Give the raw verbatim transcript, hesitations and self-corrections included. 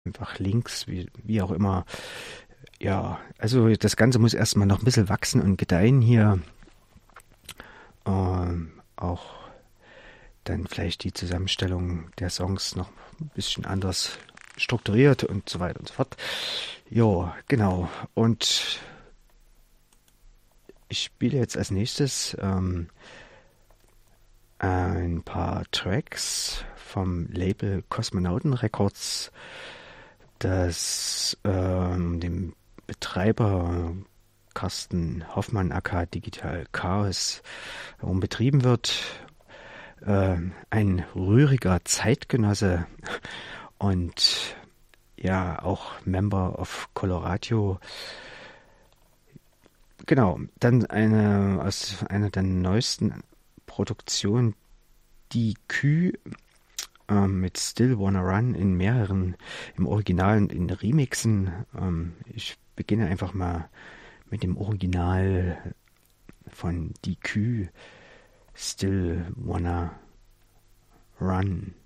einfach Links, wie, wie auch immer. Ja, also das Ganze muss erstmal noch ein bisschen wachsen und gedeihen hier. Ähm, auch dann vielleicht die Zusammenstellung der Songs noch ein bisschen anders strukturiert und so weiter und so fort. Jo, genau. Und ich spiele jetzt als nächstes ähm, ein paar Tracks vom Label Kosmonauten Records, das ähm, dem Betreiber Carsten Hoffmann aka Digital Chaos herum betrieben wird. Äh, ein rühriger Zeitgenosse und ja auch Member of Coloratio. Genau, dann eine aus einer der neuesten Produktionen, die Kü ähm, mit Still Wanna Run in mehreren, im Original und in Remixen. Ähm, ich beginne einfach mal mit dem Original von Die Kü, Still Wanna Run.